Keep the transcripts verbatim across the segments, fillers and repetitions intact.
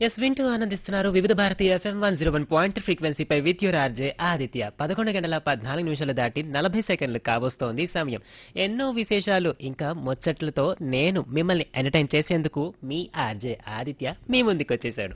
Yes వింటూ ఆనందిస్తున్నారు వివిధ భారతీయ FM one zero one point ఫ్రీక్వెన్సీపై with your RJ Aditya. పదకొండు గంటల పద్నాలుగు నిమిషాలు దాటి నలభై సెకండ్లు కావస్తోంది సమయం. ఎన్నో విశేషాలు ఇంకా ముచ్చట్లతో నేను మిమ్మల్ని ఎంటర్టైన్ చేసేందుకు మీ ఆర్జే ఆదిత్య మీ ముందుకు వచ్చేసాడు.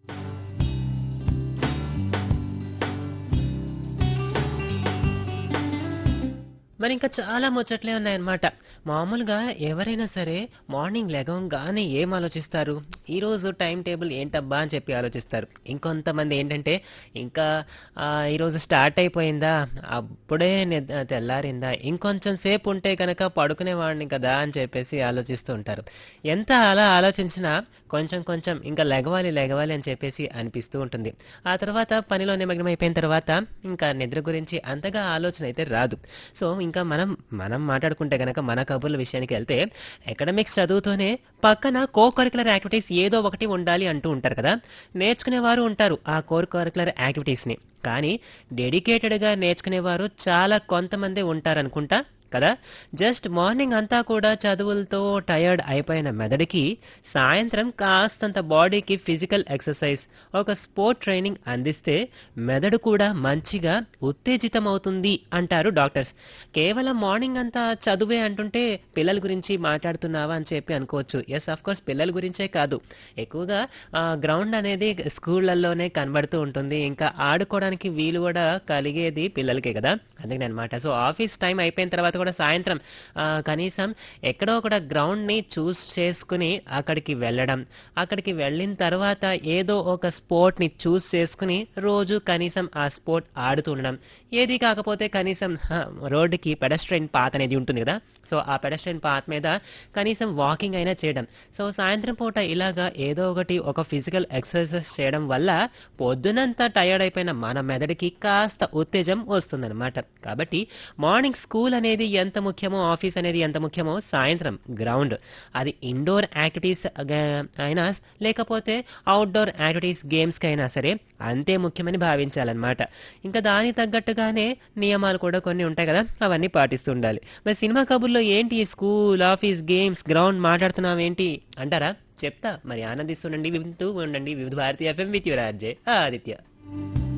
మరి ఇంకా చాలా ముచ్చట్లే ఉన్నాయన్నమాట. మామూలుగా ఎవరైనా సరే మార్నింగ్ లెగవంగానే ఏం ఆలోచిస్తారు? ఈరోజు టైం టేబుల్ ఏంటబ్బా అని చెప్పి ఆలోచిస్తారు. ఇంకొంతమంది ఏంటంటే ఇంకా ఆ, ఈరోజు స్టార్ట్ అయిపోయిందా, అప్పుడే నిద్ర తెల్లారిందా, ఇంకొంచెం సేపు ఉంటే కనుక పడుకునేవాడిని కదా అని చెప్పేసి ఆలోచిస్తూ ఉంటారు. ఎంత అలా ఆలోచించినా కొంచెం కొంచెం ఇంకా లెగవాలి లెగవాలి అని చెప్పేసి అనిపిస్తూ ఉంటుంది. ఆ తర్వాత పనిలో నిమగ్నం అయిపోయిన తర్వాత ఇంకా నిద్ర గురించి అంతగా ఆలోచన అయితే రాదు. సో ఇంకా మనం మనం మాట్లాడుకుంటే గనక మన కబుర్ల విషయానికి వెళ్తే ఎకడమిక్స్ చదువుతూనే పక్కన కో కరికులర్ యాక్టివిటీస్ ఏదో ఒకటి ఉండాలి అంటూ ఉంటారు కదా. నేర్చుకునేవారు ఉంటారు ఆ కో కరికులర్ యాక్టివిటీస్ని, కానీ డెడికేటెడ్గా నేర్చుకునేవారు చాలా కొంతమంది ఉంటారనుకుంటా కదా. జస్ట్ మార్నింగ్ అంతా కూడా చదువులతో టయర్డ్ అయిపోయిన మెదడుకి సాయంత్రం కాస్తంత బాడీకి ఫిజికల్ ఎక్సర్సైజ్, ఒక స్పోర్ట్ ట్రైనింగ్ అందిస్తే మెదడు కూడా మంచిగా ఉత్తేజితం అవుతుంది అంటారు డాక్టర్స్. కేవలం మార్నింగ్ అంతా చదువే అంటుంటే పిల్లల గురించి మాట్లాడుతున్నావా అని చెప్పి అనుకోవచ్చు. ఎస్ ఆఫ్ కోర్స్ పిల్లల గురించే కాదు, ఎక్కువగా గ్రౌండ్ అనేది స్కూళ్ళల్లోనే కనబడుతూ ఉంటుంది. ఇంకా ఆడుకోవడానికి వీలు కూడా కలిగేది పిల్లలకే కదా. అందుకని అనమాట. సో ఆఫీస్ టైం అయిపోయిన తర్వాత కూడా సాయంత్రం ఆ, కనీసం ఎక్కడో ఒక గ్రౌండ్ని చూస్ చేసుకుని అక్కడికి వెళ్ళడం, అక్కడికి వెళ్ళిన తర్వాత ఏదో ఒక స్పోర్ట్ని చూస్ చేసుకుని రోజు కనీసం ఆ స్పోర్ట్ ఆడుతూ ఉండడం. ఏది కాకపోతే కనీసం హ, రోడ్డుకి పెడస్ట్రైన్ పాత్ అనేది ఉంటుంది కదా. సో ఆ పెడస్ట్రైన్ పాత్ మీద కనీసం వాకింగ్ అయినా చేయడం. సో సాయంత్రం పూట ఇలాగా ఏదో ఒకటి ఒక ఫిజికల్ ఎక్సర్సైజ్ చేయడం వల్ల పొద్దునంతా టయర్డ్ అయిపోయిన మన మెదడుకి కాస్త ఉత్తేజం వస్తుందన్నమాట. కాబట్టి మార్నింగ్ స్కూల్ అనేది ఎంత ముఖ్యమో, ఆఫీస్ అనేది ఎంత ముఖ్యమో, సాయంత్రం గ్రౌండ్, అది ఇండోర్ యాక్టివిటీస్ అయినా లేకపోతే అవుట్డోర్ యాక్టివిటీస్ గేమ్స్కి అయినా సరే అంతే ముఖ్యమని భావించాలన్నమాట. ఇంకా దానికి తగ్గట్టుగానే నియమాలు కూడా కొన్ని ఉంటాయి కదా, అవన్నీ పాటిస్తూ ఉండాలి. మరి సినిమా కబుర్లో ఏంటి స్కూల్, ఆఫీస్, గేమ్స్, గ్రౌండ్ మాట్లాడుతున్నావు ఏంటి అంటారా? చెప్తా, మరి ఆనందిస్తుండండి, వింటూ ఉండండి వివిధ భారతీయ FM with your RJ Aditya.